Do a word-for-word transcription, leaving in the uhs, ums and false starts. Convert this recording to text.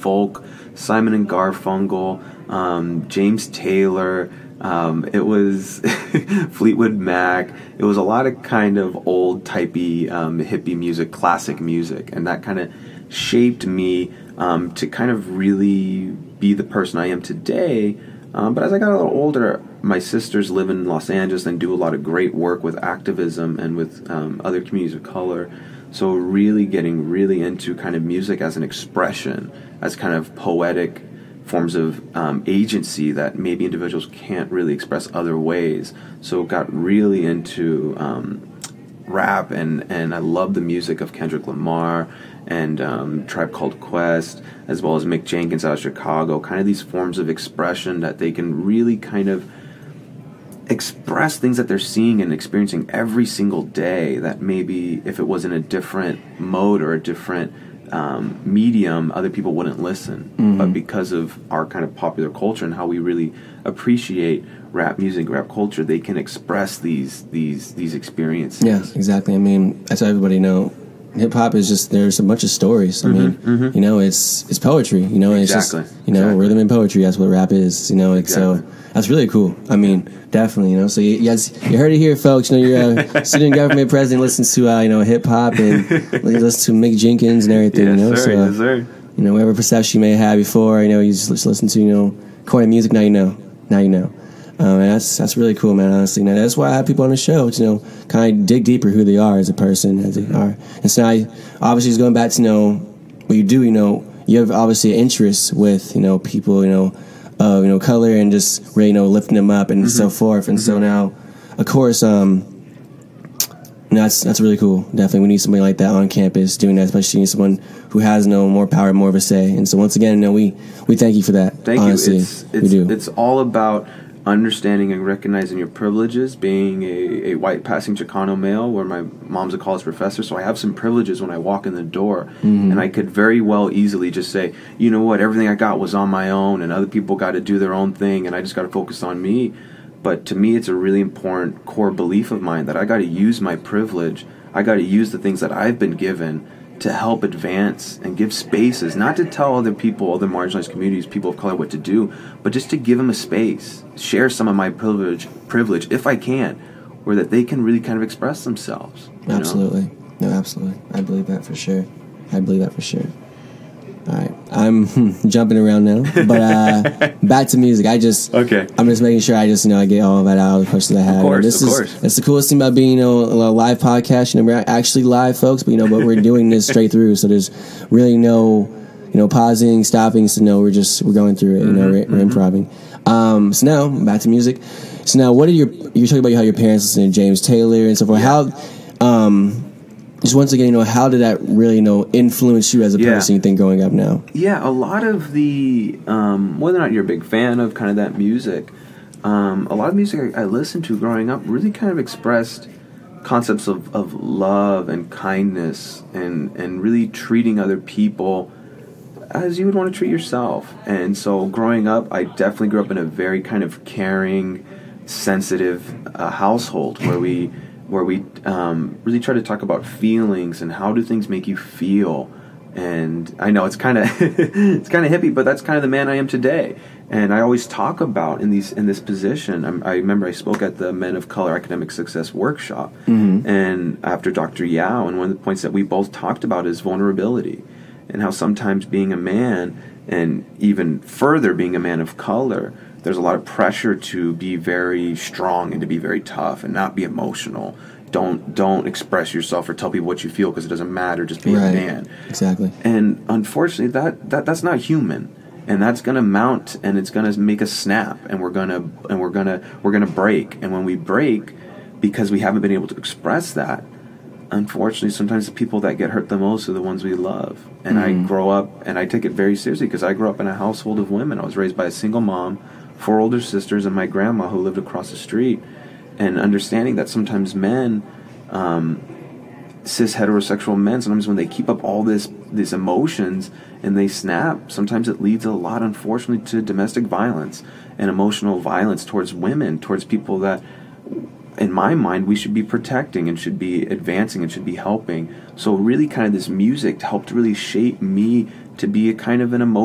folk, Simon and Garfunkel, um, James Taylor. Um, it was Fleetwood Mac. It was a lot of kind of old typey um, hippie music, classic music, and that kind of shaped me um, to kind of really be the person I am today. Um, but as I got a little older, my sisters live in Los Angeles and do a lot of great work with activism and with um, other communities of color. So really getting really into kind of music as an expression, as kind of poetic forms of um, agency that maybe individuals can't really express other ways. So got really into um, rap, and, and I love the music of Kendrick Lamar and um, Tribe Called Quest, as well as Mick Jenkins out of Chicago, kind of these forms of expression that they can really kind of express things that they're seeing and experiencing every single day that maybe if it was in a different mode or a different um, medium, other people wouldn't listen. Mm-hmm. But because of our kind of popular culture and how we really appreciate rap music, rap culture, they can express these these these experiences. Yeah, exactly. I mean, that's how everybody know. Hip hop is just, there's a bunch of stories. I mm-hmm, mean, mm-hmm. you know, it's it's poetry. You know, exactly. it's just, you know, exactly. rhythm and poetry. That's what rap is. You know, it's exactly. so that's really cool. I mean, definitely. You know, so you, you guys, you heard it here, folks. You know, your uh, student government president listens to uh, you know hip hop and listens to Mick Jenkins and everything. Yes, you know, sir, so uh, yes, sir. you know, whatever perception you may have before, you know, you just listen to you know corny music. Now you know. Now you know. Um, and that's that's really cool, man. Honestly, now that's why I have people on the show to you know kind of dig deeper who they are as a person, as they are. And so I obviously is going back to you know what you do. You know, you have obviously an interest with you know people you know of you know color and just really you know lifting them up and mm-hmm. so forth. And mm-hmm. so now, of course, um, you know, that's that's really cool. Definitely, we need somebody like that on campus doing that, especially need someone who has no more power, more of a say. And so once again, you know, we we thank you for that. Thank honestly, you. It's, it's, we do. It's all about understanding and recognizing your privileges, being a, a white passing Chicano male where my mom's a college professor, so I have some privileges when I walk in the door. Mm-hmm. And I could very well easily just say, you know what, everything I got was on my own and other people got to do their own thing and I just got to focus on me. But to me, it's a really important core belief of mine that I got to use my privilege. I got to use the things that I've been given to help advance and give spaces, not to tell other people, other marginalized communities, people of color what to do, but just to give them a space, share some of my privilege, privilege if I can, where that they can really kind of express themselves. Absolutely. know? No, absolutely. I believe that for sure. I believe that for sure. All right, I'm jumping around now, but uh, back to music. I just, okay. I'm just making sure I just, you know, I get all of that out, all the questions I have. Of course, this of is, course. That's the coolest thing about being, you know, a live podcast. You know, we're not actually live, folks, but you know, but we're doing this straight through, so there's really no, you know, pausing, stopping. So no, we're just we're going through it. You know, mm-hmm, we're, we're mm-hmm. improving. Um, so now back to music. So now, what are your? You're talking about how your parents listen to James Taylor and so forth. Yeah. How? Um, Just once again, you know, how did that really, you know, influence you as a yeah. person, you think, growing up now? Yeah, a lot of the, um, whether or not you're a big fan of kind of that music, um, a lot of music I, I listened to growing up really kind of expressed concepts of, of love and kindness and, and really treating other people as you would want to treat yourself. And so growing up, I definitely grew up in a very kind of caring, sensitive uh, household where we... where we um, really try to talk about feelings and how do things make you feel. And I know it's kind of it's kind of hippie, but that's kind of the man I am today. And I always talk about in these in this position. I'm, I remember I spoke at the Men of Color Academic Success workshop, mm-hmm. and after Doctor Yao, and one of the points that we both talked about is vulnerability, and how sometimes being a man, and even further being a man of color, there's a lot of pressure to be very strong and to be very tough and not be emotional. Don't don't express yourself or tell people what you feel because it doesn't matter. Just be right. a man. Exactly. And unfortunately, that, that that's not human, and that's gonna mount and it's gonna make us snap, and we're gonna and we're gonna we're gonna break. And when we break, because we haven't been able to express that, unfortunately, sometimes the people that get hurt the most are the ones we love. And mm-hmm. I grow up, and I take it very seriously because I grew up in a household of women. I was raised by a single mom, four older sisters, and my grandma who lived across the street. And understanding that sometimes men, um, cis heterosexual men, sometimes when they keep up all this these emotions and they snap, sometimes it leads a lot, unfortunately, to domestic violence and emotional violence towards women, towards people that, in my mind, we should be protecting and should be advancing and should be helping. So really kind of this music helped really shape me to be a kind of an emotional